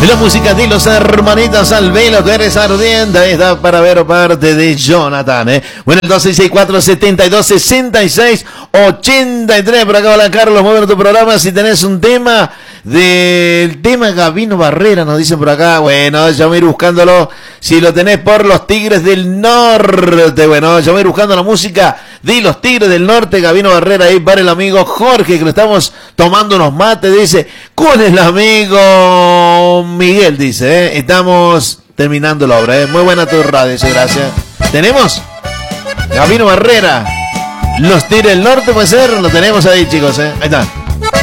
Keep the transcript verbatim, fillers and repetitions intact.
Y la música de los hermanitos al velo, tú eres ardiente, está para ver parte de Jonathan, ¿eh? Bueno, el dos seis seis cuatro, siete dos, seis seis, ochenta y tres, por acá, hola Carlos, muy bueno tu programa, si tenés un tema del tema Gabino Barrera, nos dicen por acá, bueno, ya voy a ir buscándolo, si lo tenés por los Tigres del Norte, bueno, ya voy a ir buscando la música de los Tigres del Norte, Gabino Barrera, ahí para el amigo Jorge, que lo estamos tomando unos mates, dice, con el amigo Miguel, dice, ¿eh? Estamos terminando la obra, ¿eh? Muy buena tu radio, dice, gracias. ¿Tenemos? Gabino Barrera, los Tigres del Norte, puede ser, lo tenemos ahí, chicos, ¿eh? Ahí está.